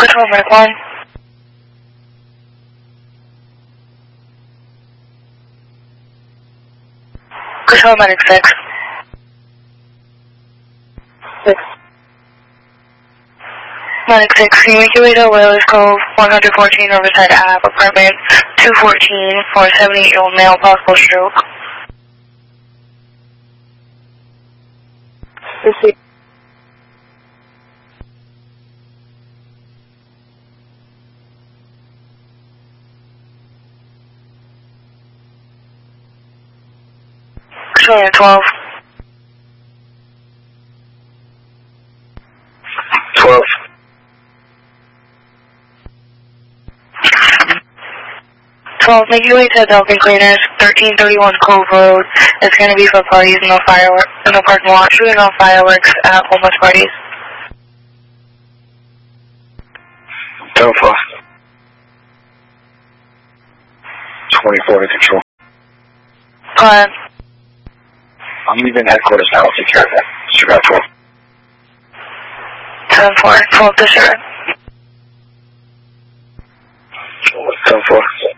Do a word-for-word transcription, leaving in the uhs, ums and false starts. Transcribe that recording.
Control Medic one. Control Medic six. Six. Medic six, can you make your way to Whalers Cove, one fourteen Riverside Ave, apartment two fourteen for a seventy-eight-year-old male, possible stroke? Receive. Control twelve. twelve. twelve, make your way to Dunkin' Cleaners, thirteen thirty-one Cove Road. It's going to be for parties and no fireworks, in the parking lot, shooting off fireworks at homeless parties. ten four. twenty-four to control. Uh, I'm leaving headquarters now. I'll take care of that. Sugar twelve. ten four, twelve to Sugar. ten four.